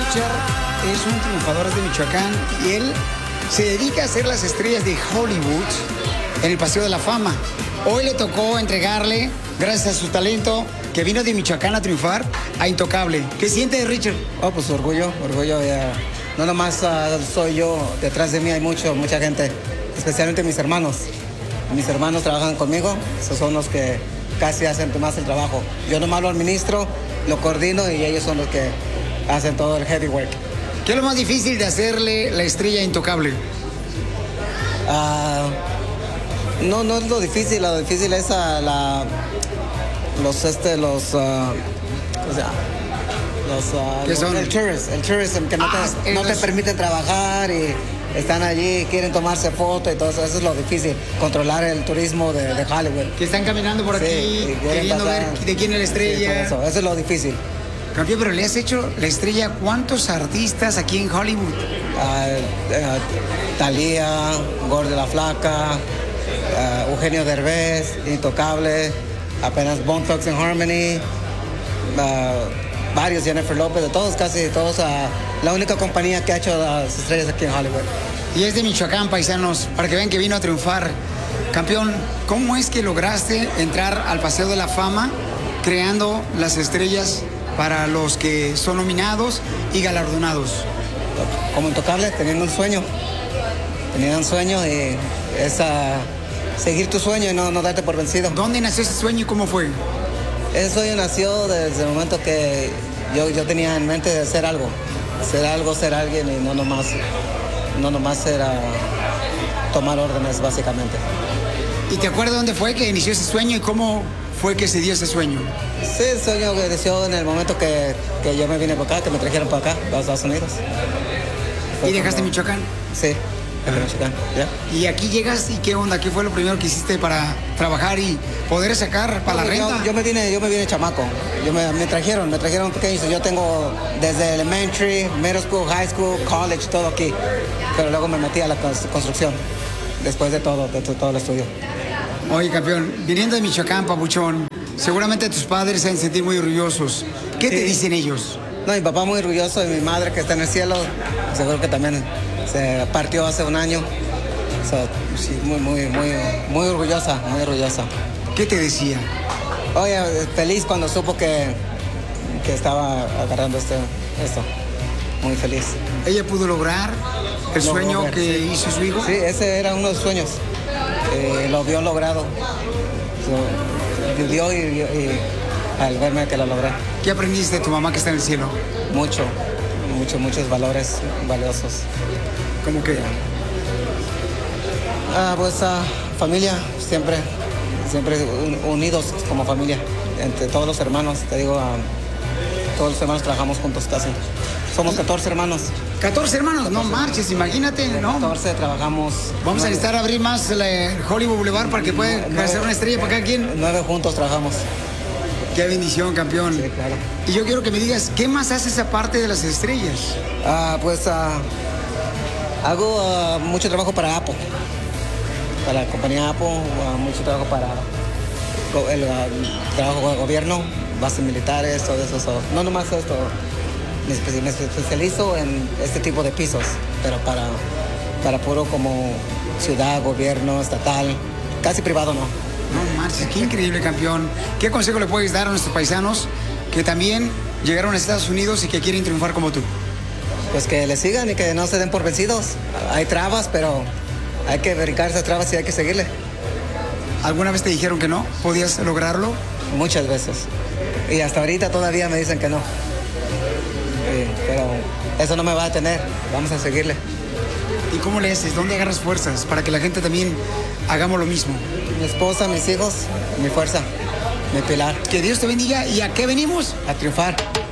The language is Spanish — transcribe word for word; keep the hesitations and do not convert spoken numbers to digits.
Richard es un triunfador de Michoacán y él se dedica a hacer las estrellas de Hollywood en el Paseo de la Fama. Hoy le tocó entregarle, gracias a su talento, que vino de Michoacán a triunfar, a Intocable. ¿Qué siente, Richard? Oh, pues orgullo, orgullo. Ya. No nomás uh, soy yo, detrás de mí hay mucho, mucha gente, especialmente mis hermanos. Mis hermanos trabajan conmigo, esos son los que casi hacen más el trabajo. Yo nomás lo administro, lo coordino y ellos son los que hacen todo el heavy work. ¿Qué es lo más difícil de hacerle la estrella Intocable? Uh, no, no es lo difícil, lo difícil es uh, la, los, este, los, uh, o sea, los, uh, ¿Qué son? El tourism, el tourism que no, ah, te, no te permiten trabajar y están allí, quieren tomarse fotos y todo eso. Eso es lo difícil, controlar el turismo de, de Hollywood. Que están caminando por Sí, aquí, y queriendo pasar. ver de quién es la estrella. Sí, eso, eso es lo difícil. Campeón, pero le has hecho la estrella a cuántos artistas aquí en Hollywood. Uh, uh, Thalía, Gorda la Flaca, uh, Eugenio Derbez, Intocable, apenas Bone Thugs and Harmony, uh, varios, Jennifer López, de todos, casi todos. Uh, la única compañía que ha hecho las estrellas aquí en Hollywood. Y es de Michoacán, paisanos, para que vean que vino a triunfar. Campeón, ¿cómo es que lograste entrar al Paseo de la Fama creando las estrellas para los que son nominados y galardonados? Como Intocable, teniendo un sueño. Teniendo un sueño y es uh, seguir tu sueño y no, no darte por vencido. ¿Dónde nació ese sueño y cómo fue? Ese sueño nació desde el momento que yo, yo tenía en mente de hacer algo. Ser algo, ser alguien y no nomás, no nomás ser uh, tomar órdenes, básicamente. ¿Y te acuerdas dónde fue que inició ese sueño y cómo fue que se dio ese sueño? Sí, el sueño inició en el momento que, que yo me vine para acá, que me trajeron para acá, a los Estados Unidos. Fue ¿Y dejaste cuando... Michoacán? Sí, dejé Michoacán, ya. ¿Y aquí llegas y qué onda? ¿Qué fue lo primero que hiciste para trabajar y poder sacar para no, la renta? Yo, yo me vine, yo me vine chamaco. Yo me, me trajeron, me trajeron pequeño. Yo tengo desde elementary, middle school, high school, college, todo aquí. Pero luego me metí a la construcción, después de todo, de todo el estudio. Oye, campeón, viniendo de Michoacán, papuchón, seguramente tus padres se han sentido muy orgullosos. ¿Qué sí. te dicen ellos? No, mi papá muy orgulloso y mi madre que está en el cielo, seguro que también se partió hace un año. So, sí, muy, muy, muy, muy orgullosa, muy orgullosa. ¿Qué te decía? Oye, feliz cuando supo que, que estaba agarrando este, esto. Muy feliz. ¿Ella pudo lograr el Lo sueño lograr, que sí. hizo su hijo? Sí, ese era uno de los sueños. Eh, lo vio logrado. So, vivió y, y, y al verme que lo logré. ¿Qué aprendiste de tu mamá que está en el cielo? Mucho, mucho, muchos valores valiosos. ¿Cómo que? Ah, pues uh, familia, siempre, siempre unidos como familia, entre todos los hermanos, te digo, uh, todos los hermanos trabajamos juntos casi. Somos catorce hermanos. ¿catorce hermanos? catorce. No marches, imagínate, ¿no? catorce trabajamos. Vamos nueve. a necesitar abrir más el Hollywood Boulevard para que pueda hacer una estrella para cada quien. Nueve juntos trabajamos. Qué bendición, campeón. Sí, claro. Y yo quiero que me digas, ¿qué más haces aparte de las estrellas? Uh, pues uh, hago uh, mucho trabajo para Apple. Para la compañía Apple, uh, mucho trabajo para el uh, trabajo de gobierno, bases militares, todo eso. So, no nomás esto. Me especializo en este tipo de pisos, pero para, para puro como ciudad, gobierno, estatal, casi privado no. No marches, qué increíble, campeón. ¿Qué consejo le puedes dar a nuestros paisanos que también llegaron a Estados Unidos y que quieren triunfar como tú? Pues que le sigan y que no se den por vencidos. Hay trabas, pero hay que brincar esas trabas y hay que seguirle. ¿Alguna vez te dijeron que no? ¿Podías lograrlo? Muchas veces. Y hasta ahorita todavía me dicen que no. Sí, pero eso no me va a detener, vamos a seguirle. ¿Y cómo le haces? ¿Dónde agarras fuerzas para que la gente también hagamos lo mismo? Mi esposa, mis hijos, mi fuerza, mi pilar. Que Dios te bendiga. ¿Y a qué venimos? A triunfar.